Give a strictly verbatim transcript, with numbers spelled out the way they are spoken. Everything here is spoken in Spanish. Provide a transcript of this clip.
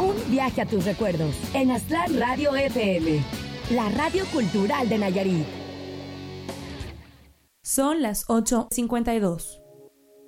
Un viaje a tus recuerdos en Aztlán Radio F M, la radio cultural de Nayarit. Son las ocho cincuenta y dos.